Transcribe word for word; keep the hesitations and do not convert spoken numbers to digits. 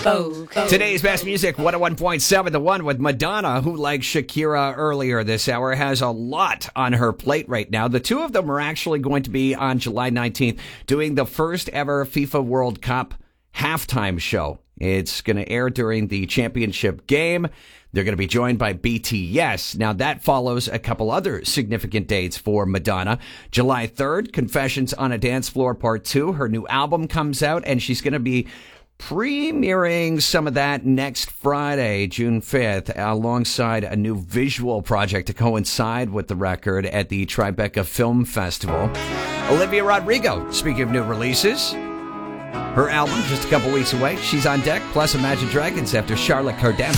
Today's best music, one oh one point seven, the one with Madonna, who, like Shakira earlier this hour, has a lot on her plate right now. The two of them are actually going to be on July nineteenth doing the first ever FIFA World Cup halftime show. It's going to air during the championship game. They're going to be joined by B T S. Now, that follows a couple other significant dates for Madonna. July third, Confessions on a Dance Floor Part two. Her new album comes out, and she's going to be premiering some of that next Friday, June fifth, alongside a new visual project to coincide with the record at the Tribeca Film Festival. Olivia Rodrigo, speaking of new releases, her album just a couple weeks away. She's on deck, plus Imagine Dragons after Charlotte Cardin.